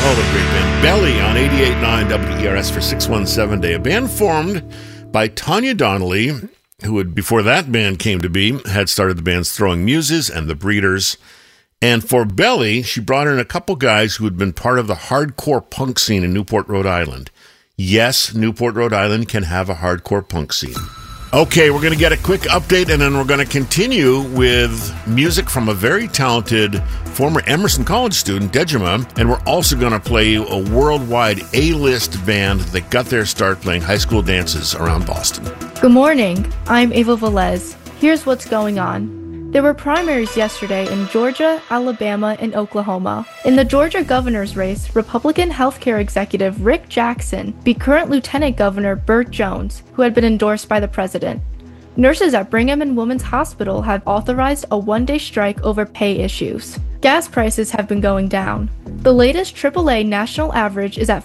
Oh, the great band Belly on 88.9 WERS for 617 Day. A band formed by Tanya Donnelly, who had, before that band came to be, had started the bands Throwing Muses and The Breeders. And for Belly, she brought in a couple guys who had been part of the hardcore punk scene in Newport, Rhode Island. Yes, Newport, Rhode Island can have a hardcore punk scene. Okay, we're going to get a quick update, and then we're going to continue with music from a very talented former Emerson College student, Dejima, and we're also going to play a worldwide A-list band that got their start playing high school dances around Boston. Good morning. I'm Ava Velez. Here's what's going on. There were primaries yesterday in Georgia, Alabama, and Oklahoma. In the Georgia governor's race, Republican healthcare executive Rick Jackson beat current Lieutenant Governor Burt Jones, who had been endorsed by the president. Nurses at Brigham and Women's Hospital have authorized a one-day strike over pay issues. Gas prices have been going down. The latest AAA national average is at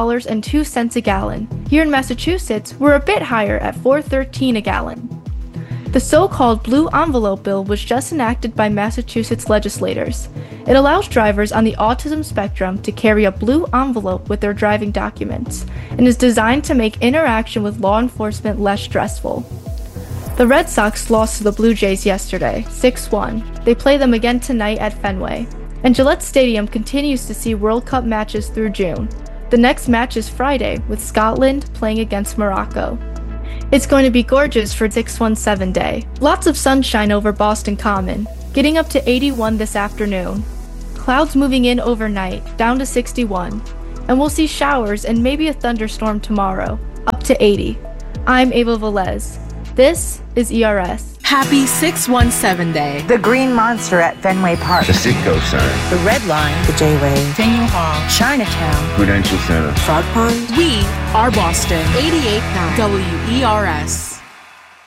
$4.02 a gallon. Here in Massachusetts, we're a bit higher at $4.13 a gallon. The so-called Blue Envelope Bill was just enacted by Massachusetts legislators. It allows drivers on the autism spectrum to carry a blue envelope with their driving documents, and is designed to make interaction with law enforcement less stressful. The Red Sox lost to the Blue Jays yesterday, 6-1. They play them again tonight at Fenway. And Gillette Stadium continues to see World Cup matches through June. The next match is Friday, with Scotland playing against Morocco. It's going to be gorgeous for 617 Day. Lots of sunshine over Boston Common, getting up to 81 this afternoon. Clouds moving in overnight, down to 61. And we'll see showers and maybe a thunderstorm tomorrow, up to 80. I'm Ava Velez. This is ERS. Happy 617 Day. The Green Monster at Fenway Park. The Citgo Center. The Red Line. The J-Way. Faneuil Hall. Chinatown. Prudential Center. Frog Pond. We are Boston. 88.9 WERS.